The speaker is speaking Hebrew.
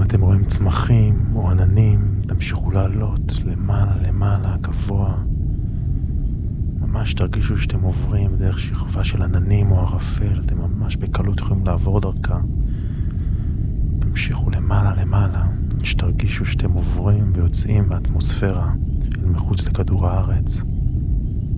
אתם רואים צמחים או עננים, תמשיכו לעלות למעלה למעלה, גבוה. ממש תרגישו שאתם עוברים דרך שכבה של עננים או ערפל, אתם ממש בקלות יכולים לעבור דרכה. תמשיכו למעלה למעלה, שתרגישו שאתם עוברים ויוצאים מהאטמוספירה אל מחוץ לכדור הארץ.